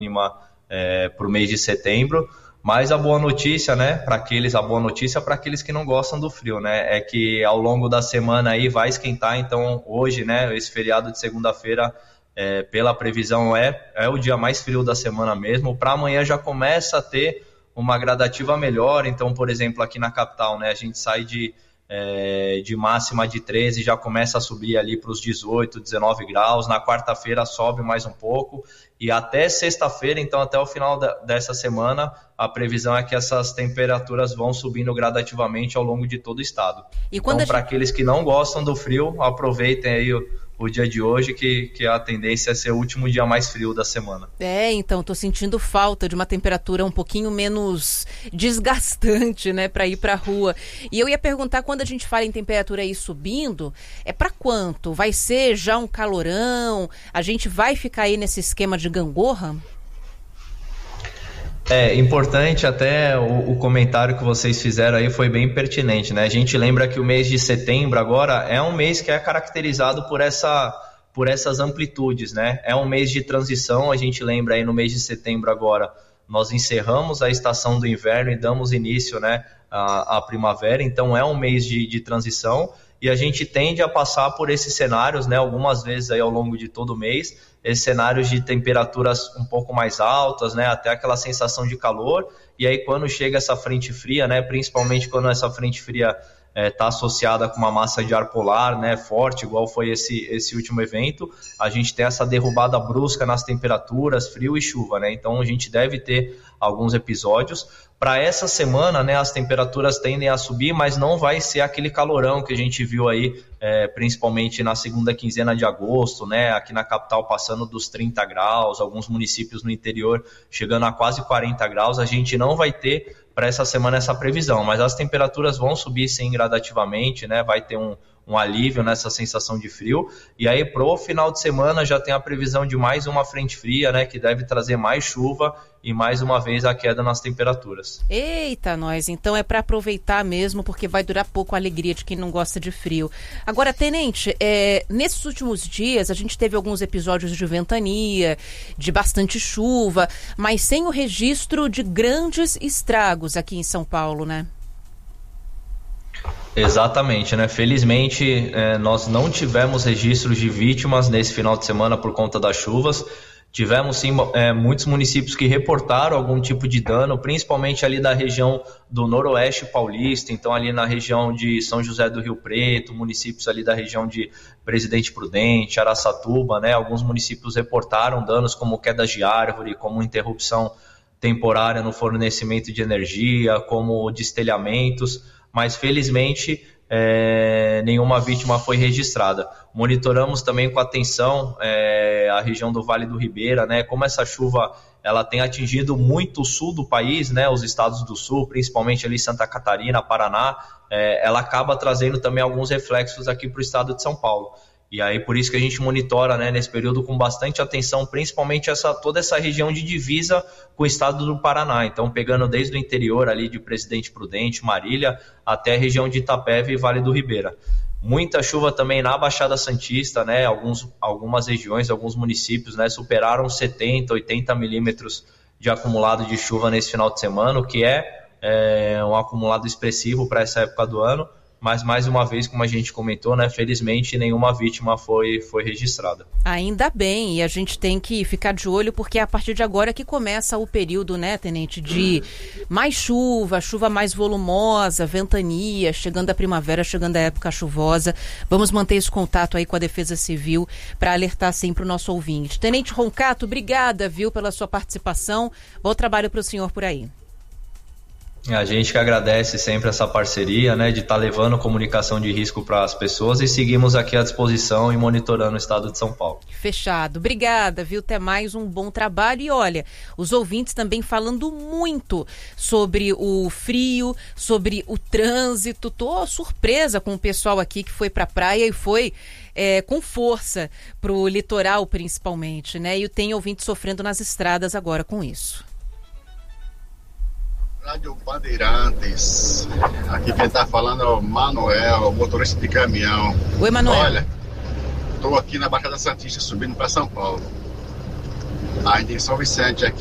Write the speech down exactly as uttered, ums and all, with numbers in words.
mínima é, para o mês de setembro. Mas a boa notícia, né, para aqueles, a boa notícia para aqueles que não gostam do frio, né, é que ao longo da semana aí vai esquentar. Então hoje, né, esse feriado de segunda-feira, é, pela previsão é, é o dia mais frio da semana mesmo. Para amanhã já começa a ter uma gradativa melhor. Então, por exemplo, aqui na capital, né, a gente sai de, é, de máxima de treze, já começa a subir ali para os dezoito, dezenove graus. Na quarta-feira sobe mais um pouco. E até sexta-feira, então até o final da, dessa semana, a previsão é que essas temperaturas vão subindo gradativamente ao longo de todo o estado. E então, gente... para aqueles que não gostam do frio, aproveitem aí o, o dia de hoje, que, que a tendência é ser o último dia mais frio da semana. É, então, tô sentindo falta de uma temperatura um pouquinho menos desgastante, né, para ir para a rua. E eu ia perguntar, quando a gente fala em temperatura aí subindo, é para quanto? Vai ser já um calorão? A gente vai ficar aí nesse esquema de gangorra? É importante, até o, o comentário que vocês fizeram aí foi bem pertinente, né? A gente lembra que o mês de setembro agora é um mês que é caracterizado por, essa, por essas amplitudes, né? É um mês de transição. A gente lembra aí no mês de setembro agora, nós encerramos a estação do inverno e damos início, né, à, à primavera. Então é um mês de, de transição e a gente tende a passar por esses cenários, né, algumas vezes aí ao longo de todo o mês, esses cenários de temperaturas um pouco mais altas, né, até aquela sensação de calor. E aí quando chega essa frente fria, né, principalmente quando essa frente fria está é, associada com uma massa de ar polar, né, forte, igual foi esse, esse último evento, a gente tem essa derrubada brusca nas temperaturas, frio e chuva, né? Então a gente deve ter alguns episódios. Para essa semana, né, as temperaturas tendem a subir, mas não vai ser aquele calorão que a gente viu aí, é, principalmente na segunda quinzena de agosto, né, aqui na capital passando dos trinta graus, alguns municípios no interior chegando a quase quarenta graus. A gente não vai ter para essa semana essa previsão, mas as temperaturas vão subir sim gradativamente, né? Vai ter um, um alívio nessa sensação de frio. E aí pro final de semana já tem a previsão de mais uma frente fria, né, que deve trazer mais chuva e mais uma vez a queda nas temperaturas. Eita, nós, então é para aproveitar mesmo, porque vai durar pouco a alegria de quem não gosta de frio. Agora, Tenente, é, nesses últimos dias a gente teve alguns episódios de ventania, de bastante chuva, mas sem o registro de grandes estragos aqui em São Paulo, né? Exatamente, né? Felizmente, é, nós não tivemos registros de vítimas nesse final de semana por conta das chuvas. Tivemos sim é, muitos municípios que reportaram algum tipo de dano, principalmente ali da região do noroeste paulista, então ali na região de São José do Rio Preto, municípios ali da região de Presidente Prudente, Araçatuba, né? Alguns municípios reportaram danos como quedas de árvore, como interrupção temporária no fornecimento de energia, como destelhamentos, mas felizmente é, nenhuma vítima foi registrada. Monitoramos também com atenção é, a região do Vale do Ribeira, né? Como essa chuva ela tem atingido muito o sul do país, né? Os estados do sul, principalmente ali Santa Catarina, Paraná, é, ela acaba trazendo também alguns reflexos aqui para o estado de São Paulo. E aí por isso que a gente monitora, né, nesse período com bastante atenção, principalmente essa, toda essa região de divisa com o estado do Paraná. Então pegando desde o interior ali de Presidente Prudente, Marília, até a região de Itapeva e Vale do Ribeira. Muita chuva também na Baixada Santista, né, alguns, algumas regiões, alguns municípios, né, superaram setenta, oitenta milímetros de acumulado de chuva nesse final de semana, o que é, é um acumulado expressivo para essa época do ano. Mas, mais uma vez, como a gente comentou, né, felizmente nenhuma vítima foi, foi registrada. Ainda bem, e a gente tem que ficar de olho, porque é a partir de agora que começa o período, né, Tenente, de mais chuva, chuva mais volumosa, ventania, chegando a primavera, chegando a época chuvosa. Vamos manter esse contato aí com a Defesa Civil para alertar sempre o nosso ouvinte. Tenente Roncato, obrigada, viu, pela sua participação. Bom trabalho para o senhor por aí. A gente que agradece sempre essa parceria, né, de estar tá levando comunicação de risco para as pessoas, e seguimos aqui à disposição e monitorando o estado de São Paulo. Fechado. Obrigada, viu? Até mais, um bom trabalho. E olha, os ouvintes também falando muito sobre o frio, sobre o trânsito. Tô surpresa com o pessoal aqui que foi para a praia e foi é, com força para o litoral, principalmente, né? E tem ouvinte sofrendo nas estradas agora com isso. Rádio Bandeirantes, aqui quem está falando é o Manuel, motorista de caminhão. Oi, Manuel. Olha, estou aqui na Baixada Santista subindo para São Paulo. ainda em São Vicente aqui.